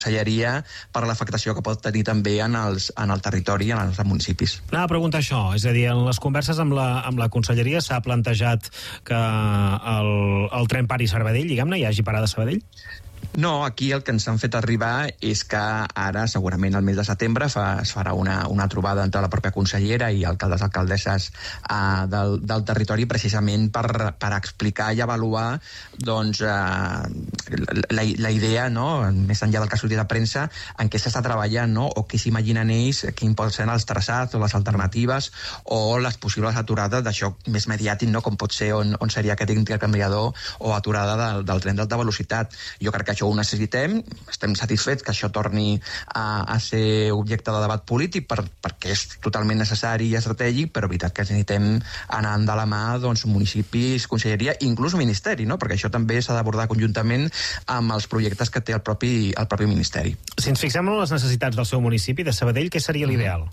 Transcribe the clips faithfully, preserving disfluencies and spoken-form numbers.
conselleria per l'afectació que pot tenir també en, els, en el territori i en els municipis. Anava a preguntar això, és a dir, en les converses amb la, amb la conselleria s'ha plantejat que el, el tren pari a Sabadell, diguem-ne, hi hagi parada a Sabadell? No, aquí el que ens han fet arribar és que ara, segurament al mes de setembre, fa, es farà una, una trobada entre la pròpia consellera i alcaldes, alcaldesses uh, del, del territori, precisament per, per explicar i avaluar doncs, uh, la, la idea, no?, més enllà del que ha sortit a premsa, en què s'està treballant, no?, o què s'imaginen ells, quin poden ser els traçats o les alternatives o les possibles aturades d'això més mediàtic, no?, com pot ser on, on seria aquest intercanviador o aturada del, del tren d'alta velocitat. Jo crec que això ho necessitem, estem satisfets que això torni a, a ser objecte de debat polític per, perquè és totalment necessari i estratègic, però veritat que necessitem anar de la mà doncs, municipis, conselleria, inclús ministeri, no? Perquè això també s'ha d'abordar conjuntament amb els projectes que té el propi, el propi ministeri. Si ens fixem en les necessitats del seu municipi, de Sabadell, què seria l'ideal?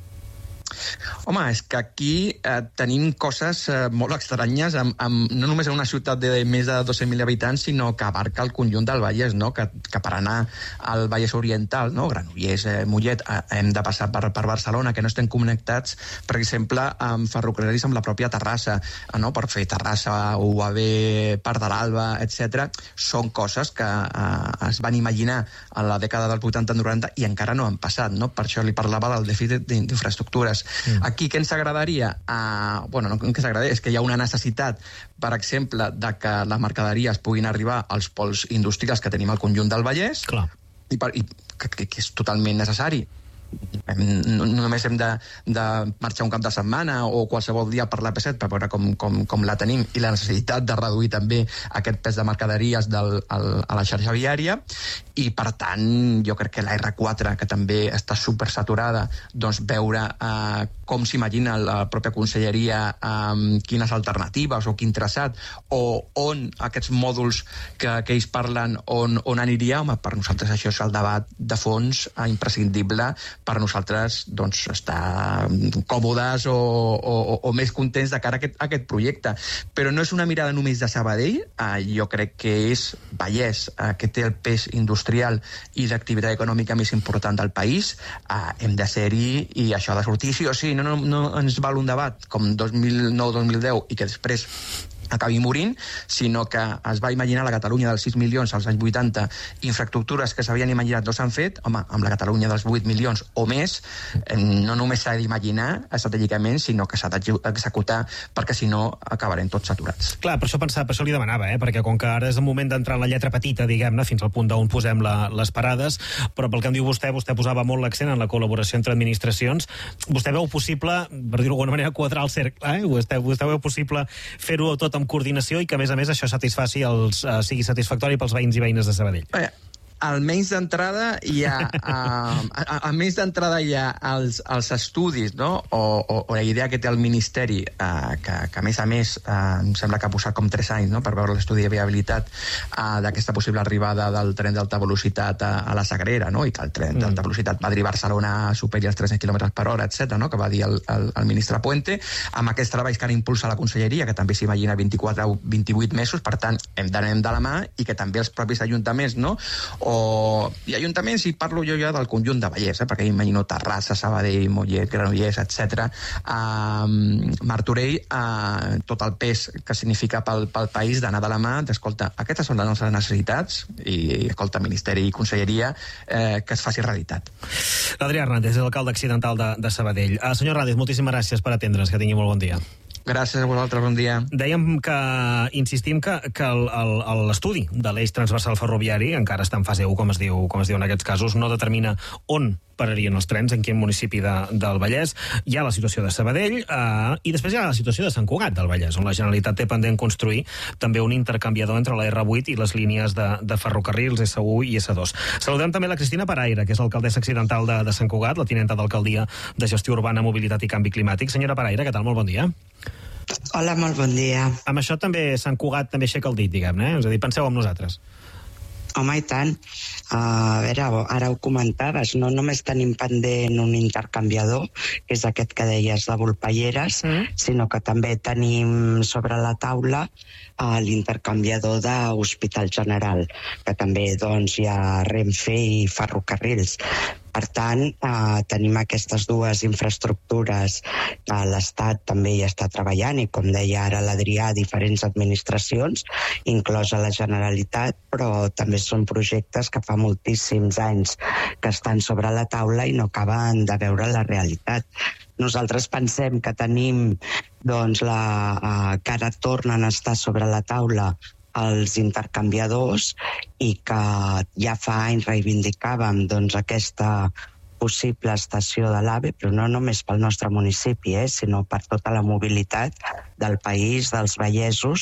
Home, és que aquí eh, tenim coses eh, molt estranyes, amb, amb, no només en una ciutat de més de dos-cents mil habitants, sinó que abarca el conjunt del Vallès, no? que, que per anar al Vallès Oriental, no? Granollers, eh, Mollet, eh, hem de passar per, per Barcelona, que no estem connectats, per exemple, amb ferrocarrils amb la pròpia Terrassa, eh, no? Per fer Terrassa, U A B, Part de l'Alba, etcètera. Són coses que eh, es van imaginar a la dècada dels vuitanta noranta i encara no han passat, no? Per això li parlava del dèficit d'infraestructures. Mm. Aquí què ens agradaria? Uh, bueno, no què ens agradaria, és que hi ha una necessitat, per exemple, de que les mercaderies puguin arribar als pols industrials que tenim al conjunt del Vallès. Clar. I, per, i que, que, que és totalment necessari. No, no només hem de, de marxar un cap de setmana o qualsevol dia per l'A P set per veure com, com, com la tenim, i la necessitat de reduir també aquest pes de mercaderies del, al, a la xarxa viària. I per tant jo crec que la erre quatre, que també està supersaturada, doncs veure eh, com s'imagina la pròpia conselleria, eh, quines alternatives o quin traçat o on aquests mòduls que, que ells parlen on, on aniria. Home, per nosaltres això és el debat de fons eh, imprescindible per nosaltres doncs, estar còmodes o, o, o més contents de cara a aquest, a aquest projecte. Però no és una mirada només de Sabadell, eh, jo crec que és Vallès, eh, que té el pes industrial i d'activitat econòmica més important del país. Eh, hem de ser-hi i això ha de sortir sí o sí. No, no, no ens val un debat com dos mil nou dos mil deu i que després acabi morint, sinó que es va imaginar la Catalunya dels sis milions als anys vuitanta, infraestructures que s'havien imaginat no s'han fet. Home, amb la Catalunya dels vuit milions o més, no només s'ha d'imaginar estratègicament, sinó que s'ha d'executar, perquè si no acabarem tots saturats. Clar, per això pensava, per això li demanava, eh? Perquè com que ara és el moment d'entrar en la lletra petita, diguem-ne, fins al punt d'on posem la, les parades, però pel que em diu vostè, vostè posava molt l'accent en la col·laboració entre administracions. Vostè veu possible, per dir-ho d'alguna manera, quadrar el cercle, eh? Vostè, vostè veu possible fer-ho tot amb coordinació i que, a més a més, això satisfaci els, uh, sigui satisfactori pels veïns i veïnes de Sabadell? Eh, almenys d'entrada hi ha uh, almenys d'entrada hi ha els, els estudis, no? o, o, o la idea que té el Ministeri, uh, que, que a més a més uh, em sembla que ha posat com tres anys, no? Per veure l'estudi de viabilitat uh, d'aquesta possible arribada del tren d'alta velocitat a, a la Sagrera, no? I que el tren mm. d'alta velocitat Madrid-Barcelona superi els tres-cents quilòmetres per hora, etcètera, no? Que va dir el, el, el ministre Puente, amb aquests treballs que ara impulsa la conselleria, que també s'imagina vint-i-quatre o vint-i-vuit mesos. Per tant, hem d'anar de la mà, i que també els propis ajuntaments, no? O i ajuntaments, i parlo jo ja del conjunt de Vallès, eh? Perquè imagino Terrassa, Sabadell, Mollet, Granollers, etcètera, uh, Martorell, uh, tot el pes que significa pel, pel país, d'anar de la mà, d'escolta, aquestes són les nostres necessitats, i escolta, Ministeri i Conselleria, eh, que es faci realitat. Adrià Hernández, és l'alcalde accidental de, de Sabadell. Uh, senyor Hernández, moltíssimes gràcies per atendre'ns, que tingui molt bon dia. Gràcies a vosaltres, bon dia. Dèiem que, insistim que, que l'estudi de l'eix transversal ferroviari encara està en fase u, com es diu, com es diu en aquests casos, no determina on pararien els trens, en quin municipi de, del Vallès. Hi ha la situació de Sabadell, eh, i després hi ha la situació de Sant Cugat del Vallès, on la Generalitat té pendent construir també un intercanviador entre la erre vuit i les línies de, de ferrocarrils esse u i esse dos. Saludem també la Cristina Paraire, que és l'alcaldessa accidental de, de Sant Cugat, la tinenta d'alcaldia de Gestió Urbana, Mobilitat i Canvi Climàtic. Senyora Paraire, què tal? Molt bon dia. Hola, molt bon dia. Amb això també Sant Cugat també aixeca el dit, diguem-ne, eh? És a dir, penseu amb nosaltres. Home, i tant. Uh, a veure, ara ho comentaves, no només tenim pendent un intercanviador, que és aquest que deies de Volpelleres, mm. sinó que també tenim sobre la taula uh, l'intercanviador d'Hospital General, que també doncs, hi ha Renfe i Ferrocarrils. Per tant, eh, tenim aquestes dues infraestructures que l'Estat també hi està treballant i, com deia ara l'Adrià, diferents administracions, inclosa la Generalitat, però també són projectes que fa moltíssims anys que estan sobre la taula i no acaben de veure la realitat. Nosaltres pensem que tenim, doncs, la, eh, que ara tornen a estar sobre la taula els intercanviadors i que ja fa anys reivindicàvem doncs, aquesta possible estació de l'AVE, però no només pel nostre municipi, eh, sinó per tota la mobilitat del país, dels vallesos,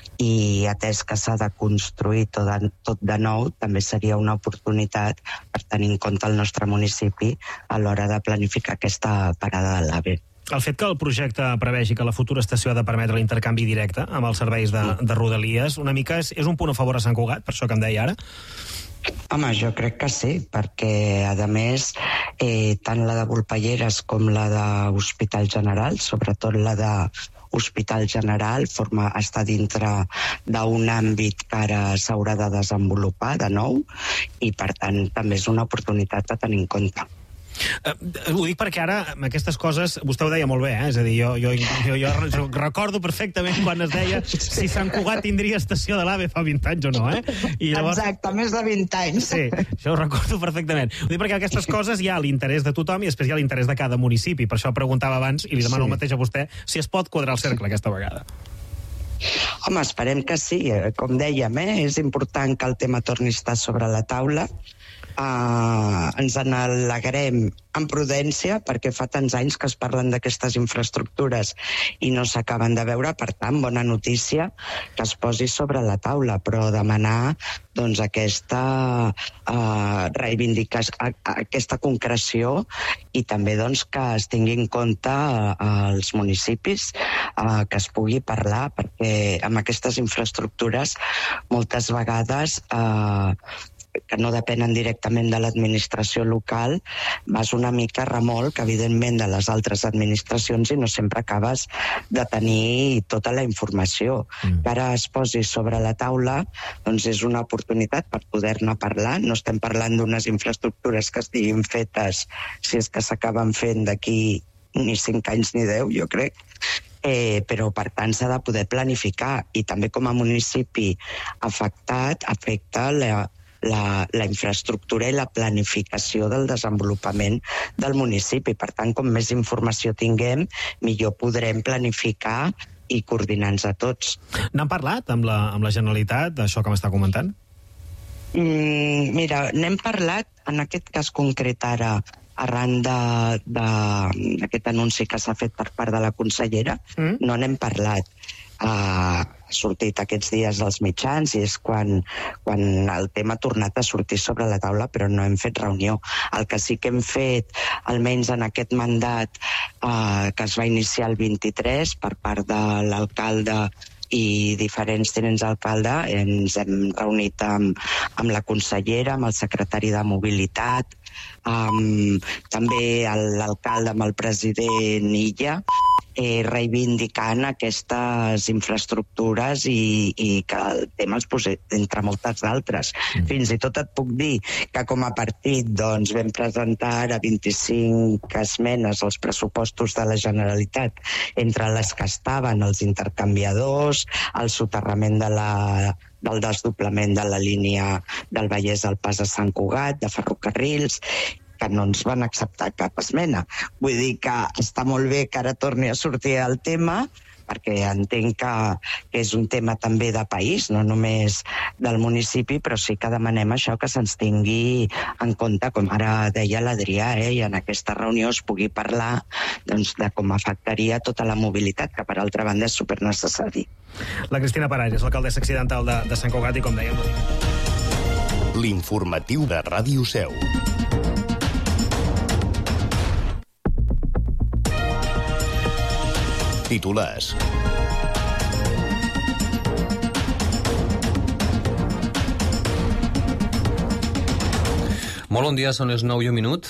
i atès que s'ha de construir tot de, tot de nou, també seria una oportunitat per tenir en compte el nostre municipi a l'hora de planificar aquesta parada de l'AVE. El fet que el projecte prevegi que la futura estació ha de permetre l'intercanvi directe amb els serveis de, de Rodalies, una mica és, és un punt a favor a Sant Cugat, per això que em deia ara? Home, jo crec que sí, perquè, a més, eh, tant la de Volpelleres com la d'Hospital General, sobretot la de Hospital General, forma, està dintre d'un àmbit que ara s'haurà de desenvolupar de nou i, per tant, també és una oportunitat a tenir en compte. Uh, ho dic perquè ara, amb aquestes coses, vostè ho deia molt bé, eh? És a dir, jo, jo, jo, jo recordo perfectament quan es deia si Sant Cugat tindria estació de l'AVE fa vint anys o no, eh? I llavors... Exacte, més de vint anys. Sí, això ho recordo perfectament. Ho dic perquè aquestes coses hi ha l'interès de tothom i després hi ha l'interès de cada municipi. Per això preguntava abans, i li demano sí. el mateix a vostè, si es pot quadrar el cercle aquesta vegada. Home, esperem que sí. Com dèiem, eh? És important que el tema torni a estar sobre la taula. Uh, ens en alegrem amb prudència perquè fa tants anys que es parlen d'aquestes infraestructures i no s'acaben de veure, per tant, bona notícia que es posi sobre la taula, però demanar doncs, aquesta uh, reivindicació, aquesta concreció i també doncs, que es tingui en compte uh, els municipis, uh, que es pugui parlar, perquè amb aquestes infraestructures moltes vegades uh, que no depenen directament de l'administració local, vas una mica a remolc, evidentment, de les altres administracions i no sempre acabes de tenir tota la informació. Mm. Que ara es posi sobre la taula, doncs és una oportunitat per poder-ne parlar. No estem parlant d'unes infraestructures que estiguin fetes, si és que s'acaben fent d'aquí ni cinc anys ni deu, jo crec. Eh, però, per tant, s'ha de poder planificar i també com a municipi afectat, afecta la La, la infraestructura i la planificació del desenvolupament del municipi. Per tant, com més informació tinguem, millor podrem planificar i coordinar-nos a tots. N'han parlat amb la, amb la Generalitat d'això que m'està comentant? Mm, mira, n'hem parlat, en aquest cas concret ara, arran d'aquest anunci que s'ha fet per part de la consellera, mm. no n'hem parlat. Uh, ha sortit aquests dies als mitjans i és quan, quan el tema ha tornat a sortir sobre la taula, però no hem fet reunió. El que sí que hem fet, almenys en aquest mandat uh, que es va iniciar el vint-i-tres per part de l'alcalde i diferents tinents d'alcalde, ens hem reunit amb, amb la consellera, amb el secretari de Mobilitat, amb, també l'alcalde amb el president Illa, eh, reivindicant aquestes infraestructures i, i que el tema es posi entre moltes d'altres. Mm. Fins i tot et puc dir que com a partit doncs, vam presentar ara vint-i-cinc esmenes als pressupostos de la Generalitat, entre les que estaven els intercanviadors, el soterrament de la del desdoblament de la línia del Vallès al Pas a Sant Cugat, de ferrocarrils, que no ens van acceptar cap esmena. Vull dir que està molt bé que ara torni a sortir el tema, perquè entenc que, que és un tema també de país, no només del municipi, però sí que demanem això, que se'ns tingui en compte, com ara deia l'Adrià, eh, i en aquesta reunió es pugui parlar doncs, de com afectaria tota la mobilitat, que per altra banda és supernecessari. La Cristina Paraires, l'alcaldessa accidental de, de Sant Cugat, i com dèiem... L'informatiu de Ràdio Seu. Titulars. Molt bon dia, són les nou i un minut.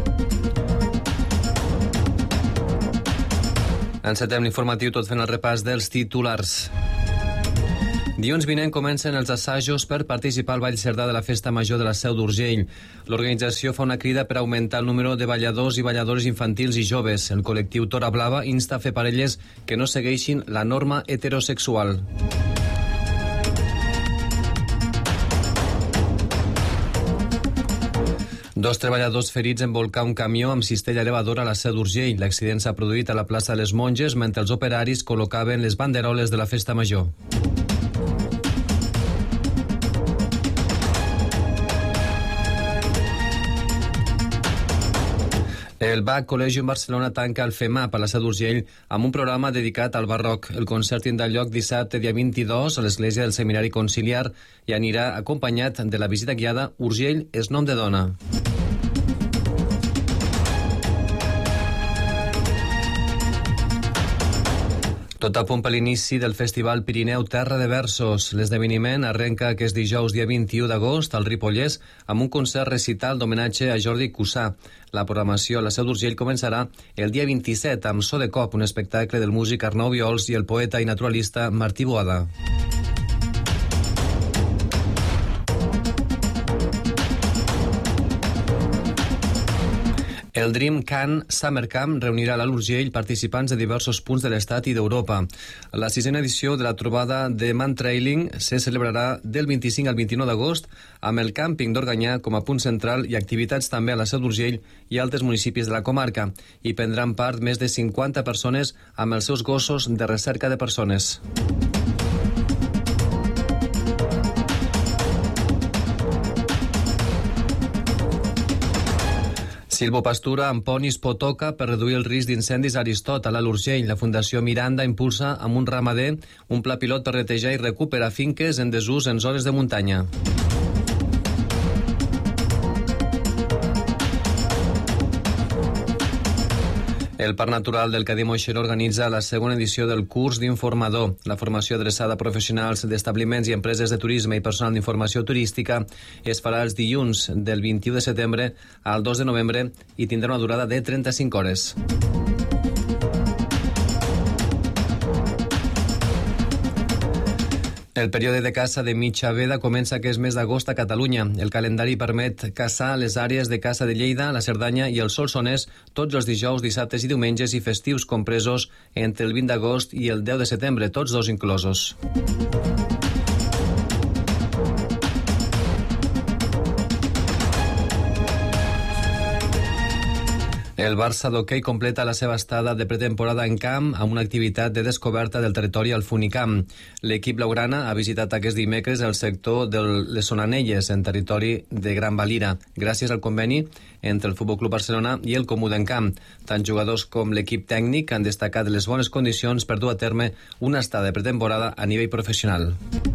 Encetem l'informatiu tot fent el repàs dels titulars. Dilluns vinent comencen els assajos per participar al Ball Cerdà de la Festa Major de la Seu d'Urgell. L'organització fa una crida per augmentar el número de balladors i balladores infantils i joves. El col·lectiu Tora Blava insta a fer parelles que no segueixin la norma heterosexual. Dos treballadors ferits en volcar un camió amb cistella elevadora a la Seu d'Urgell. L'accident s'ha produït a la plaça de les Monges mentre els operaris col·locaven les banderoles de la Festa Major. El B A C Col·legium Barcelona tanca el FEMAP a la Seu d'Urgell amb un programa dedicat al barroc. El concert tindrà lloc dissabte, dia vint-i-dos, a l'església del Seminari Conciliar i anirà acompanyat de la visita guiada Urgell és nom de dona. Tot a punt per l'inici del Festival Pirineu Terra de Versos. L'esdeveniment arrenca aquest dijous dia vint-i-u d'agost al Ripollès amb un concert recital d'homenatge a Jordi Cussà. La programació a la Seu d'Urgell començarà el dia vint-i-set amb So de Cop, un espectacle del músic Arnau Viols i el poeta i naturalista Martí Boada. El Dream Can Summer Camp reunirà a l'Alt Urgell participants de diversos punts de l'Estat i d'Europa. La sisena edició de la trobada de Man Trailing se celebrarà del vint-i-cinc al vint-i-nou d'agost amb el càmping d'Organyà com a punt central i activitats també a la Seu d'Urgell i altres municipis de la comarca. Hi prendran part més de cinquanta persones amb els seus gossos de recerca de persones. Silvopastura amb ponis Potoca per reduir el risc d'incendis a Aristot, a l'Alt Urgell. La Fundació Miranda impulsa amb un ramader un pla pilot per netejar i recuperar finques en desús en zones de muntanya. El Parc Natural del Cadí Moixeró organitza la segona edició del curs d'informador. La formació adreçada a professionals d'establiments i empreses de turisme i personal d'informació turística es farà els dilluns del vint-i-u de setembre al dos de novembre i tindrà una durada de trenta-cinc hores. El període de caça de mitja veda comença aquest mes d'agost a Catalunya. El calendari permet caçar a les àrees de caça de Lleida, la Cerdanya i el Solsonès tots els dijous, dissabtes i diumenges i festius compresos entre el vint d'agost i el deu de setembre, tots dos inclosos. El Barça d'hoquei completa la seva estada de pretemporada en camp amb una activitat de descoberta del territori al Funicamp. L'equip blaugrana ha visitat aquest dimecres el sector de les Sonanelles, en territori de Gran Valira, gràcies al conveni entre el Futbol Club Barcelona i el Comú d'Encamp. Tant jugadors com l'equip tècnic han destacat les bones condicions per dur a terme una estada de pretemporada a nivell professional.